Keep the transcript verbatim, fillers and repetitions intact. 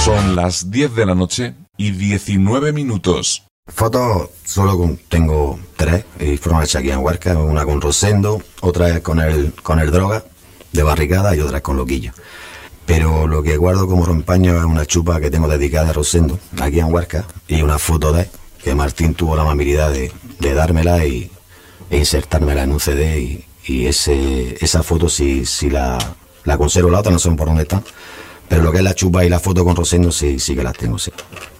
Son las diez de la noche y diecinueve minutos. Fotos solo con, tengo tres y fueron hechas aquí en Huerca, una con Rosendo, otra es con el, con el Droga de Barricada y otra es con Loquillo. Pero lo que guardo como rompaño es una chupa que tengo dedicada a Rosendo, aquí en Huerca, y una foto de él, que Martín tuvo la amabilidad de, de dármela y, e insertármela en un C D y, y ese, esa foto sí, sí la, la conservo, la otra no sé por dónde está, pero lo que es la chupa y la foto con Rosendo sí, sí que las tengo, sí.